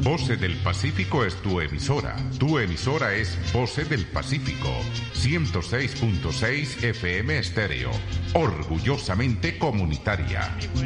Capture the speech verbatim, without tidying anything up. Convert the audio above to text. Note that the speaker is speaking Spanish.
Voces del Pacífico es tu emisora. Tu emisora es Voces del Pacífico. ciento seis punto seis F M Estéreo. Orgullosamente comunitaria.